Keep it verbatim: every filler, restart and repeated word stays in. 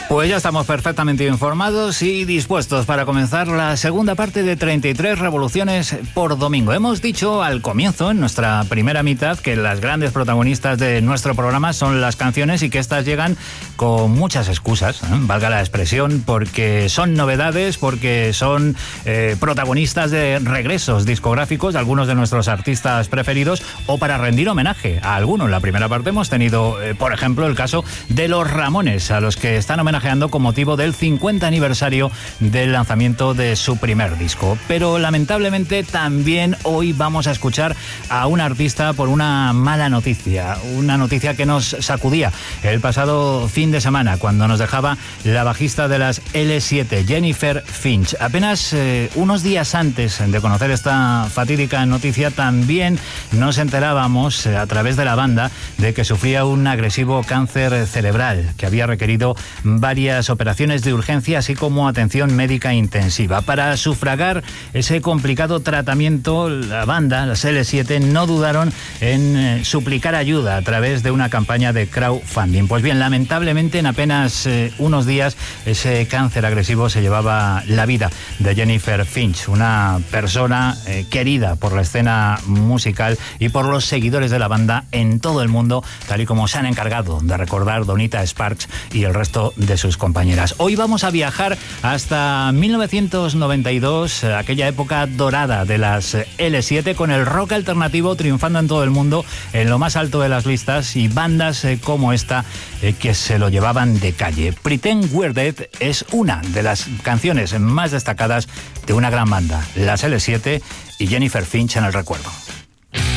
Pues ya estamos perfectamente informados y dispuestos para comenzar la segunda parte de treinta y tres revoluciones por domingo. Hemos dicho al comienzo, en nuestra primera mitad, que las grandes protagonistas de nuestro programa son las canciones y que estas llegan con muchas excusas, ¿eh? Valga la expresión, porque son novedades, porque son eh, protagonistas de regresos discográficos de algunos de nuestros artistas preferidos o para rendir homenaje a algunos. En la primera parte hemos tenido, eh, por ejemplo, el caso de los Ramones, a los que están homenajeando con motivo del cincuenta aniversario del lanzamiento de su primer disco. Pero lamentablemente también hoy vamos a escuchar a un artista por una mala noticia, una noticia que nos sacudía el pasado fin de semana cuando nos dejaba la bajista de las ele siete, Jennifer Finch. Apenas eh, unos días antes de conocer esta fatídica noticia también nos enterábamos eh, a través de la banda de que sufría un agresivo cáncer cerebral que había requerido varias operaciones de urgencia, así como atención médica intensiva. Para sufragar ese complicado tratamiento, la banda, las ele siete, no dudaron en eh, suplicar ayuda a través de una campaña de crowdfunding. Pues bien, lamentablemente en apenas eh, unos días ese cáncer agresivo se llevaba la vida de Jennifer Finch, una persona eh, querida por la escena musical y por los seguidores de la banda en todo el mundo, tal y como se han encargado de recordar Donita Sparks y el resto de sus compañeras. Hoy vamos a viajar hasta mil novecientos noventa y dos, aquella época dorada de las ele siete, con el rock alternativo triunfando en todo el mundo, en lo más alto de las listas, y bandas eh, como esta eh, que se lo llevaban de calle. Pretend We're Dead es una de las canciones más destacadas de una gran banda, las ele siete y Jennifer Finch en el recuerdo.